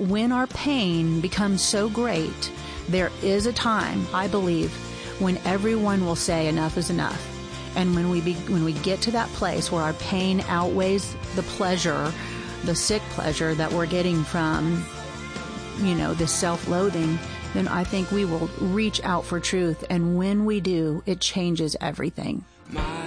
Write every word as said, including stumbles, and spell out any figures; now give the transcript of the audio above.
when our pain becomes so great, there is a time, I believe, when everyone will say enough is enough. And when we be, when we get to that place where our pain outweighs the pleasure, the sick pleasure that we're getting from, you know, this self-loathing, then I think we will reach out for truth. And when we do, it changes everything. My